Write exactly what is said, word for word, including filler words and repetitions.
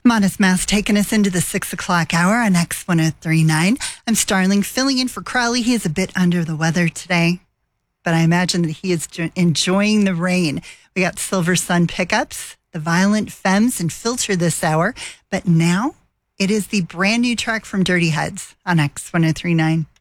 Modest Mouse taking us into the six o'clock hour on X one oh three point nine. I'm Starling filling in for Crowley. He is a bit under the weather today, but I imagine that he is enjoying the rain. We got Silver Sun Pickups, the Violent Femmes, and Filter this hour. But now it is the brand new track from Dirty Heads on X one oh three point nine.